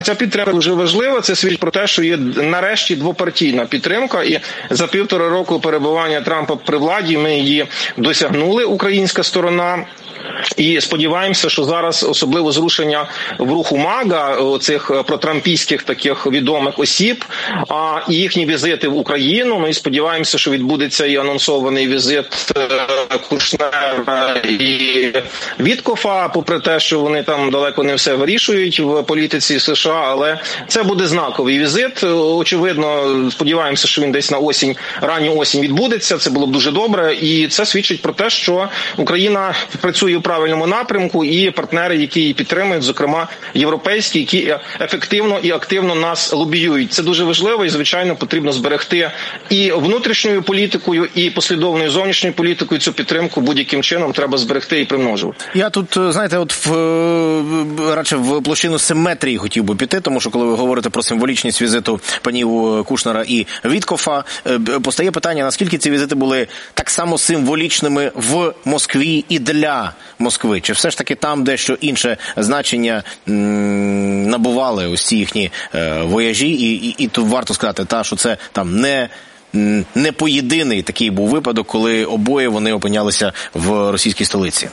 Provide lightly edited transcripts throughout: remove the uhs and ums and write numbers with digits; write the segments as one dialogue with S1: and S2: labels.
S1: Ця підтримка дуже важлива, це свідчить про те, що є нарешті двопартійна підтримка, і за 1,5 року перебування Трампа при владі ми її досягнули, українська сторона. І сподіваємося, що зараз особливо зрушення в руху МАГА, цих протрампійських таких відомих осіб, і їхні візити в Україну. Ну і сподіваємося, що відбудеться і анонсований візит Кушнера і Віткофа, попри те, що вони там далеко не все вирішують в політиці США, але це буде знаковий візит. Очевидно, сподіваємося, що він десь на осінь, ранню осінь відбудеться. Це було б дуже добре, і це свідчить про те, що Україна працює у правильному напрямку, і партнери, які її підтримують, зокрема європейські, які ефективно і активно нас лобіюють. Це дуже важливо і, звичайно, потрібно зберегти і внутрішньою політикою, і послідовною зовнішньою політикою цю підтримку будь-яким чином треба зберегти і примножувати.
S2: Я тут, знаєте, от радше в площину симетрії хотів би піти, тому що коли ви говорите про символічність візиту панів Кушнера і Віткофа, постає питання, наскільки ці візити були так само символічними в Москві і для Москви? Чи все ж таки там дещо інше значення набували ось ці їхні вояжі? І тут варто сказати, що це там не поєдиний такий був випадок, коли обоє вони опинялися в російській столиці.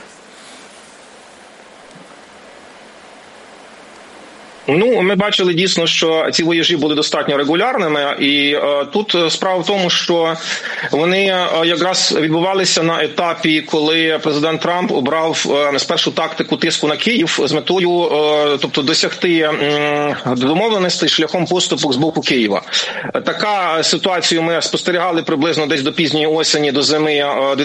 S1: Ну, ми бачили дійсно, що ці вояжі були достатньо регулярними, і тут справа в тому, що вони якраз відбувалися на етапі, коли президент Трамп обрав спершу тактику тиску на Київ з метою, тобто досягти домовленостей шляхом поступок з боку Києва. Така ситуацію ми спостерігали приблизно десь до пізньої осені, до зими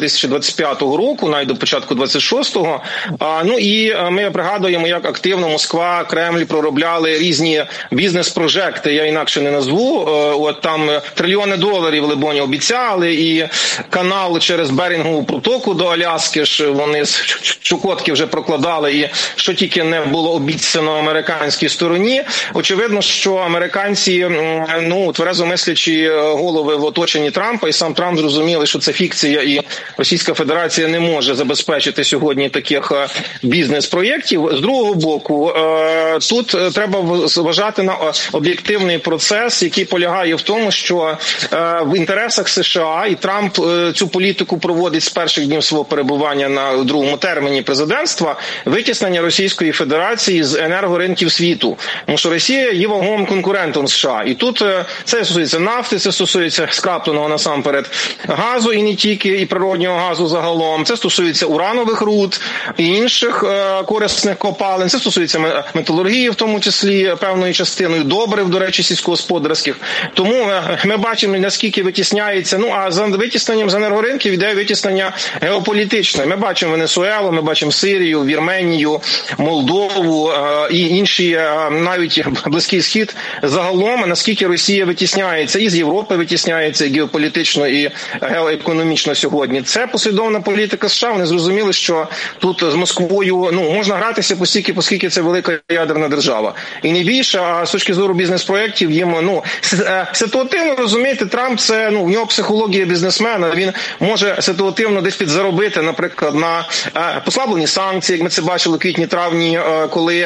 S1: 2025 року, навіть до початку 26-го. Ну і ми пригадуємо, як активно Москва, Кремль проробляли різні бізнес-прожекти, я інакше не назву. От там трильйони доларів, либоні, обіцяли, і канал через Берінгову протоку до Аляски ж вони з Чукотки вже прокладали, і що тільки не було обіцяно американській стороні. Очевидно, що американці, тверезо мислячі голови в оточенні Трампа, і сам Трамп зрозуміли, що це фікція, і Російська Федерація не може забезпечити сьогодні таких бізнес-проєктів. З другого боку, тут треба зважати на об'єктивний процес, який полягає в тому, що в інтересах США, і Трамп цю політику проводить з перших днів свого перебування на другому терміні президентства, витіснення Російської Федерації з енергоринків світу. Тому що Росія є вагомим конкурентом США. І тут це стосується нафти, це стосується скрапленого насамперед газу, і не тільки, і природнього газу загалом. Це стосується уранових руд і інших корисних копалин. Це стосується металургії, в тому числі певною частиною добрив, до речі, сільськогосподарських. Тому ми бачимо, наскільки витісняється, а за витісненням з енергоринків йде витіснення геополітичне. Ми бачимо Венесуелу, ми бачимо Сирію, Вірменію, Молдову і інші, навіть Близький Схід загалом, наскільки Росія витісняється, і з Європи витісняється і геополітично, і геоекономічно сьогодні. Це послідовна політика США. Вони зрозуміли, що тут з Москвою можна гратися оскільки це велика ядерна держава. І не більше, а з точки зору бізнес-проєктів їм, ситуативно, розумієте, Трамп це, в нього психологія бізнесмена, він може ситуативно десь підзаробити, наприклад, на послаблені санкції, як ми це бачили у квітні-травні, коли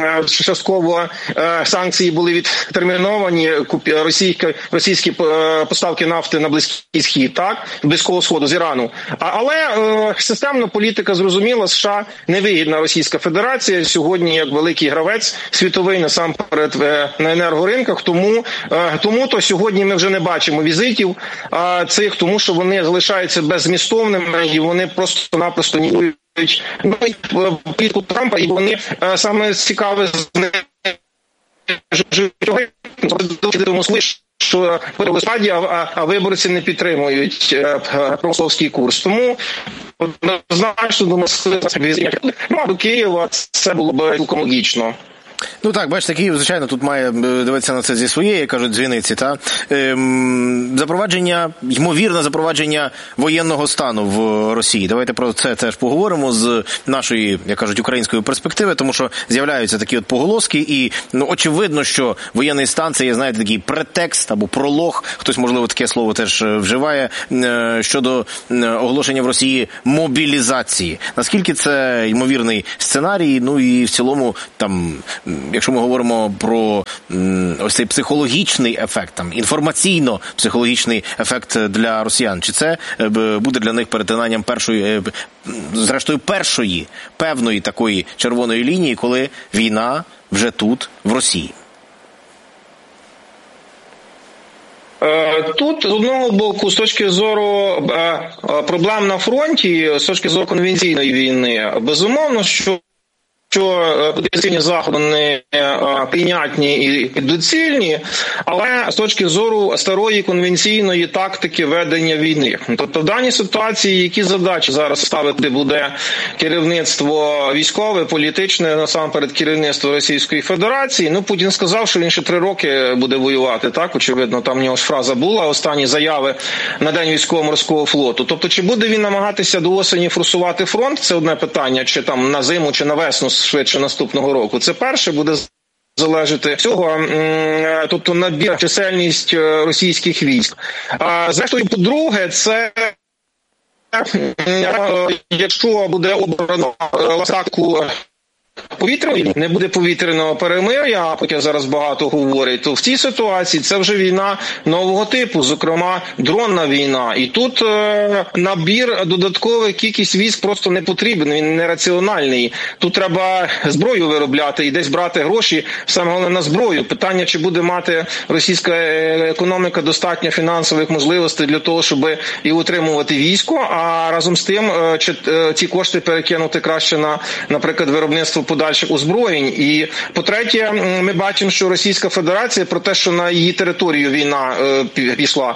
S1: частково санкції були відтерміновані, російські поставки нафти на Близький Схід, так, Близького Сходу, з Ірану. Але системна політика зрозуміла, США невигідна Російська Федерація сьогодні як великий гравець світовий насамперед на енергоринках, тому то сьогодні ми вже не бачимо візитів цих, тому що вони залишаються беззмістовними і вони просто-напросто нівують політику Трампа, і вони саме цікаве з ними що в листопаді, а виборці не підтримують промосковський курс. Тому однозначно до Москви до Києва це було б цілком логічно.
S2: Так, бачите, Київ, звичайно, тут має дивитися на це зі своєї, кажуть, дзвіниці, ймовірне запровадження воєнного стану в Росії. Давайте про це теж поговоримо з нашої, як кажуть, української перспективи, тому що з'являються такі поголоски, і, очевидно, що воєнний стан – це є, знаєте, такий претекст або пролог, хтось, можливо, таке слово теж вживає, щодо оголошення в Росії мобілізації. Наскільки це ймовірний сценарій, і в цілому, якщо ми говоримо про ось цей психологічний ефект, там, інформаційно-психологічний ефект для росіян, чи це буде для них перетинанням першої певної такої червоної лінії, коли війна вже тут, в Росії?
S1: Тут, з одного боку, з точки зору проблем на фронті, з точки зору конвенційної війни, безумовно, що потенційні заходи не прийнятні і доцільні, але з точки зору старої конвенційної тактики ведення війни. Тобто в даній ситуації які задачі зараз ставити буде керівництво військове, політичне, насамперед керівництво Російської Федерації? Ну, Путін сказав, що він ще 3 роки буде воювати, так? Очевидно, там в нього ж фраза була, останні заяви на День військово-морського флоту. Тобто, чи буде він намагатися до осені форсувати фронт? Це одне питання, чи там на зиму, чи на весну швидше наступного року. Це перше буде залежати цього, тобто набір, чисельність російських військ. Зрештою, по-друге, це якщо буде обрано тактику повітряної, не буде повітряного перемир'я, хоча зараз багато говорять, то в цій ситуації це вже війна нового типу, зокрема дронна війна. І тут набір додаткових кількість військ просто не потрібен, він нераціональний. Тут треба зброю виробляти і десь брати гроші, саме головне на зброю. Питання, чи буде мати російська економіка достатньо фінансових можливостей для того, щоб і утримувати військо, а разом з тим, чи ці кошти перекинути краще на, наприклад, виробництво подальших озброєнь. І, по-третє, ми бачимо, що Російська Федерація, про те, що на її територію війна пішла,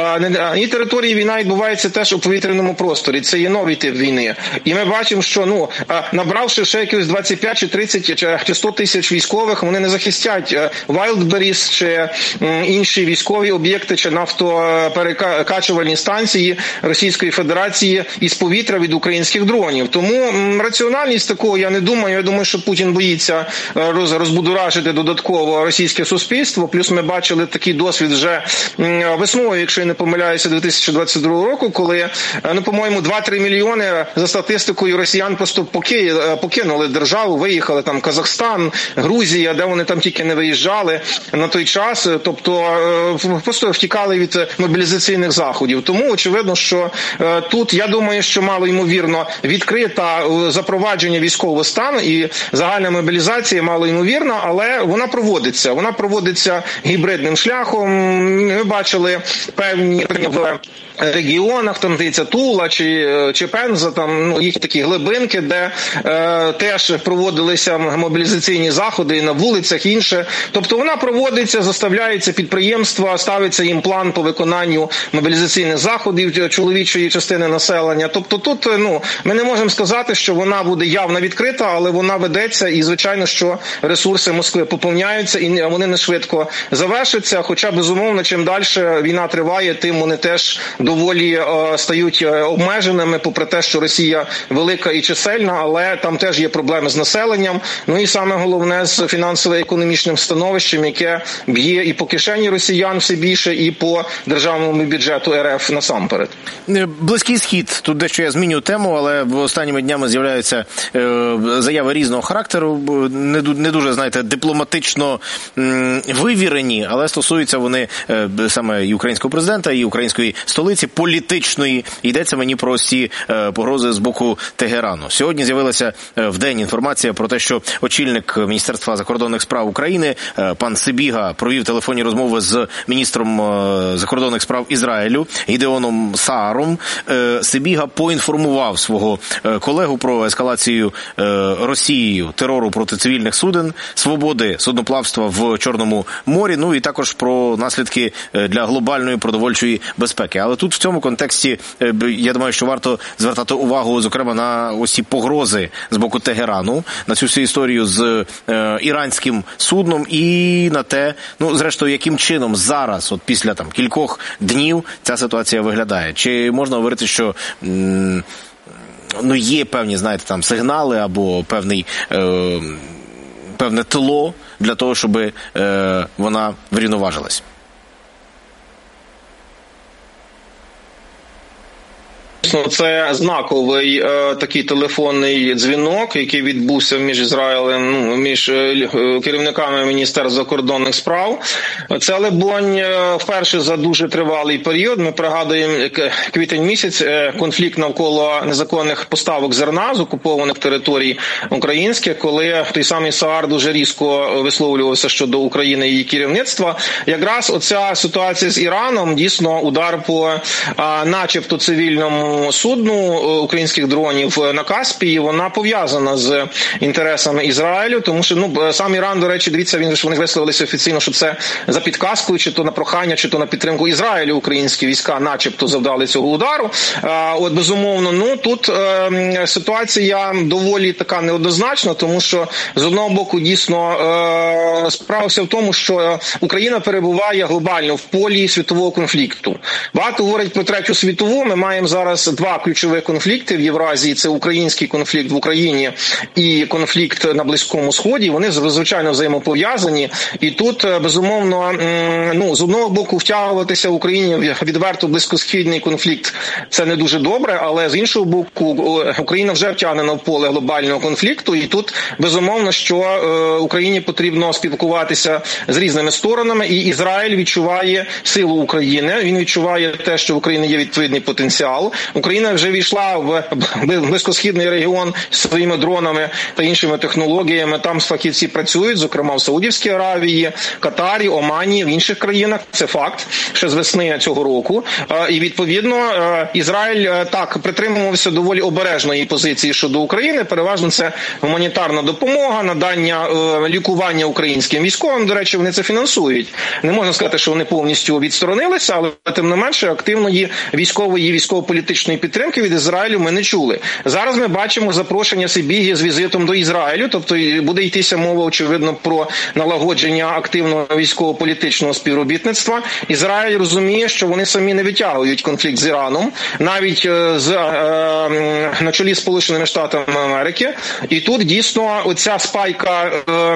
S1: на її території війна відбувається теж у повітряному просторі. Це є новий тип війни. І ми бачимо, що, набравши ще якихось 25 чи 30 чи 100 тисяч військових, вони не захистять Wildberries чи інші військові об'єкти чи нафтоперекачувальні станції Російської Федерації із повітря від українських дронів. Тому раціональність такого, я не думаю. Я думаю, що Путін боїться розбудоражити додатково російське суспільство. Плюс ми бачили такий досвід вже весною, якщо я не помиляюся, 2022 року, коли, по-моєму, 2-3 мільйони за статистикою росіян просто покинули державу, виїхали там Казахстан, Грузія, де вони там тільки не виїжджали на той час. Тобто просто втікали від мобілізаційних заходів. Тому очевидно, що тут, я думаю, що мало ймовірно відкрита запровадження військового стану і загальна мобілізація мало ймовірна, але вона проводиться. Вона проводиться гібридним шляхом. Ми бачили певні в регіонах, там здається Тула чи Пенза, там їх такі глибинки, де теж проводилися мобілізаційні заходи і на вулицях, інше. Тобто вона проводиться, заставляється підприємства, ставиться їм план по виконанню мобілізаційних заходів чоловічої частини населення. Тобто тут, ми не можемо сказати, що вона буде явно відкрита, але вона ведеться і, звичайно, що ресурси Москви поповняються і вони не швидко завершаться, хоча, безумовно, чим далі війна триває, тим вони теж доволі стають обмеженими, попри те, що Росія велика і чисельна, але там теж є проблеми з населенням, і саме головне з фінансово-економічним становищем, яке б'є і по кишені росіян все більше, і по державному бюджету РФ насамперед.
S2: Близький Схід. Тут дещо я зміню тему, але останніми днями з'являються заяви різного характеру, не дуже, знаєте, дипломатично вивірені, але стосуються вони саме і українського президента, і української столиці, політичної. Йдеться мені про ці погрози з боку Тегерану. Сьогодні з'явилася в день інформація про те, що очільник Міністерства закордонних справ України, пан Сибіга, провів телефонні розмови з міністром закордонних справ Ізраїлю Гідеоном Сааром. Сибіга поінформував свого колегу про ескалацію Росією терору проти цивільних суден, свободи судноплавства в Чорному морі, і також про наслідки для глобальної продовольчої безпеки. Але тут в цьому контексті, я думаю, що варто звертати увагу, зокрема, на ось ці погрози з боку Тегерану, на цю всю історію з іранським судном і на те, зрештою, яким чином зараз, от після кількох днів, ця ситуація виглядає. Чи можна говорити, що є певні, знаєте, сигнали або певне тло для того, щоб вона врівноважилась?
S1: це знаковий такий телефонний дзвінок, який відбувся між Ізраїлем, між керівниками Міністерства закордонних справ. Це, либонь, вперше за дуже тривалий період. Ми пригадуємо квітень місяць, конфлікт навколо незаконних поставок зерна з окупованих територій українських, коли той самий Саар дуже різко висловлювався щодо України і її керівництва. Якраз оця ситуація з Іраном, дійсно удар по начебто цивільному судну українських дронів на Каспії, вона пов'язана з інтересами Ізраїлю, тому що сам Іран, до речі, дивіться, вони висловилися офіційно, що це за підказкою, чи то на прохання, чи то на підтримку Ізраїлю українські війська начебто завдали цього удару. От безумовно, тут ситуація доволі така неоднозначна, тому що з одного боку дійсно справа вся в тому, що Україна перебуває глобально в полі світового конфлікту. Багато говорять про Третю світову. Ми маємо зараз два ключових конфлікти в Євразії. Це український конфлікт в Україні і конфлікт на Близькому Сході. Вони звичайно взаємопов'язані. І тут, безумовно, з одного боку втягуватися в Україні в відверто близькосхідний конфлікт – це не дуже добре, але з іншого боку Україна вже втягнена в поле глобального конфлікту. І тут, безумовно, що Україні потрібно спілкуватися з різними сторонами. І Ізраїль відчуває силу України. Він відчуває те, що в Україні є відповідний потенціал. Україна вже війшла в близькосхідний регіон своїми дронами та іншими технологіями. Там фахівці працюють, зокрема в Саудівській Аравії, Катарі, Омані, в інших країнах. Це факт, ще з весни цього року. І відповідно Ізраїль так притримувався доволі обережної позиції щодо України. Переважно це гуманітарна допомога, надання лікування українським військовим. До речі, вони це фінансують. Не можна сказати, що вони повністю відсторонилися, але тим не менше активної військової і військово-політичної підтримки від Ізраїлю ми не чули. Зараз ми бачимо запрошення Сибіги з візитом до Ізраїлю, тобто буде йтися мова, очевидно, про налагодження активного військово-політичного співробітництва. Ізраїль розуміє, що вони самі не витягують конфлікт з Іраном, навіть на чолі з Сполученими Штатами Америки. І тут дійсно оця спайка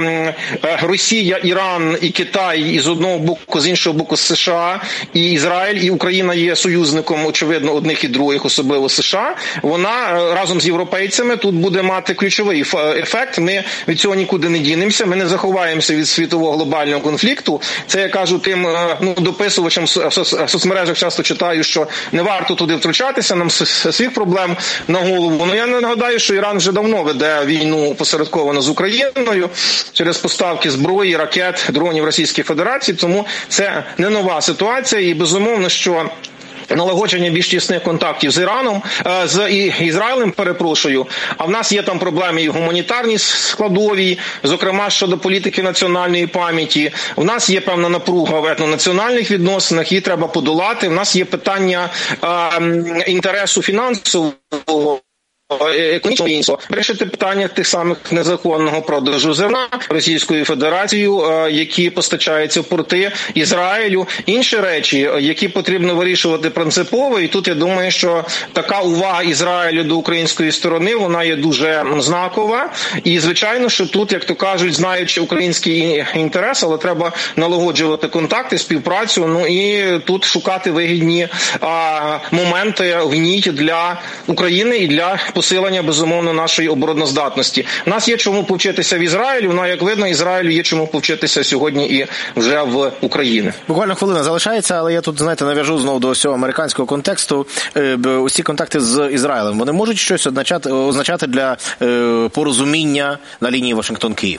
S1: Росія, Іран і Китай і з одного боку, з іншого боку США і Ізраїль, і Україна є союзником, очевидно, одних і других, особливо США, вона разом з європейцями тут буде мати ключовий ефект. Ми від цього нікуди не дінемося, ми не заховаємося від світового глобального конфлікту. Це я кажу тим дописувачам в соцмережах, часто читаю, що не варто туди втручатися, нам своїх проблем на голову. Я не нагадаю, що Іран вже давно веде війну посередковано з Україною через поставки зброї, ракет, дронів Російської Федерації, тому це не нова ситуація і безумовно, що налагодження більш тісних контактів з Іраном, з Ізраїлем, перепрошую, а в нас є там проблеми і гуманітарні складові, зокрема щодо політики національної пам'яті. У нас є певна напруга в етнонаціональних відносинах, її треба подолати. У нас є питання інтересу фінансового, економічного, вирішити питання тих самих незаконного продажу зерна Російською Федерацією, які постачаються в порти Ізраїлю, інші речі, які потрібно вирішувати принципово. І тут я думаю, що така увага Ізраїлю до української сторони, вона є дуже знакова. І звичайно, що тут, як то кажуть, знаючи український інтерес, але треба налагоджувати контакти, співпрацю, і тут шукати вигідні моменти в ній для України і для посилення, безумовно, нашої обороноздатності. У нас є чому повчитися в Ізраїлю, як видно, Ізраїлю є чому повчитися сьогодні і вже в Україні.
S2: Буквально хвилина залишається, але я тут, нав'яжу знову до цього американського контексту. Усі контакти з Ізраїлем, вони можуть щось означати для порозуміння на лінії Вашингтон-Київ?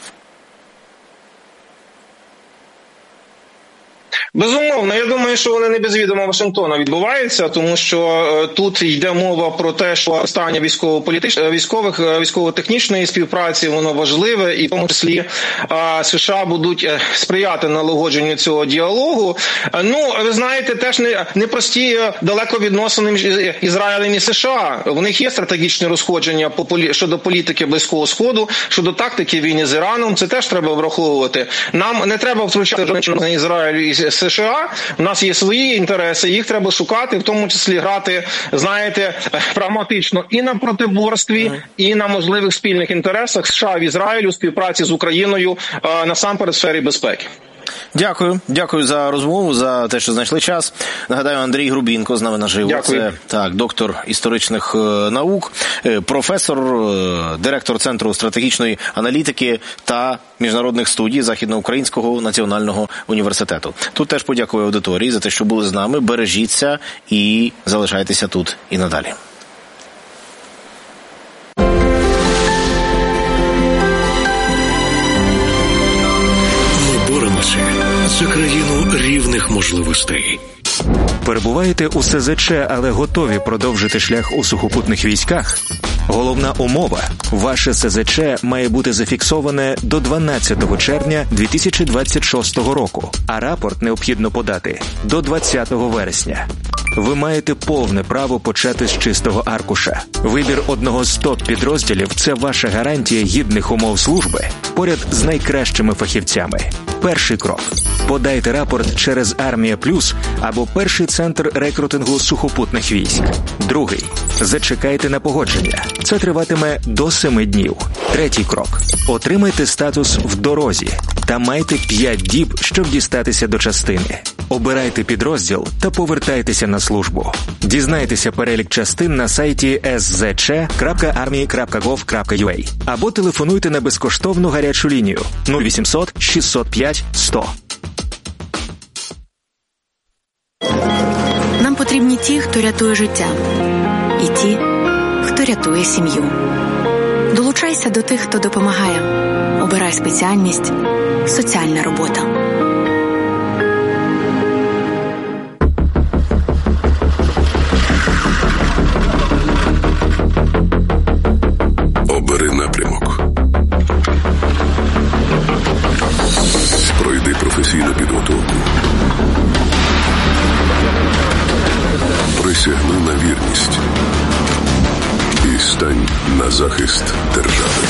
S1: Безумовно, я думаю, що вони не без відома Вашингтона відбуваються, тому що тут йде мова про те, що стання військово-технічної співпраці, воно важливе, і в тому числі США будуть сприяти налагодженню цього діалогу. Ви знаєте, теж не прості далеко відносини між Ізраїлем і США. В них є стратегічне розходження щодо політики Близького Сходу, щодо тактики війни з Іраном, це теж треба враховувати. Нам не треба втручати на Ізраїлю і США, у нас є свої інтереси, їх треба шукати, в тому числі грати, прагматично і на протиборстві, і на можливих спільних інтересах США в Ізраїлю, співпраці з Україною, насамперед в сфері безпеки.
S2: Дякую за розмову, за те, що знайшли час. Нагадаю, Андрій Грубінко з нами наживо.
S1: Дякую.
S2: Це доктор історичних наук, професор, директор Центру стратегічної аналітики та міжнародних студій Західноукраїнського національного університету. Тут теж подякую аудиторії за те, що були з нами. Бережіться і залишайтеся тут і надалі.
S3: За країну рівних можливостей.
S4: Перебуваєте у СЗЧ, але готові продовжити шлях у сухопутних військах? Головна умова – ваше СЗЧ має бути зафіксоване до 12 червня 2026 року, а рапорт необхідно подати до 20 вересня. Ви маєте повне право почати з чистого аркуша. Вибір одного з топ-підрозділів – це ваша гарантія гідних умов служби поряд з найкращими фахівцями. Перший крок – подайте рапорт через Армія Плюс або перший центр рекрутингу сухопутних військ. Другий – зачекайте на погодження. Це триватиме до 7 днів. Третій крок – отримайте статус в дорозі та майте 5 діб, щоб дістатися до частини. Обирайте підрозділ та повертайтеся на службу. Дізнайтеся перелік частин на сайті szc.army.gov.ua або телефонуйте на безкоштовну гарячу лінію 0800 605 100.
S5: Нам потрібні ті, хто рятує життя, і ті, хто рятує сім'ю. Долучайся до тих, хто допомагає. Обирай спеціальність «Соціальна робота».
S3: Обери напрямок. Пройди професійну підготовку. Присягни на вірність і стань на захист держави.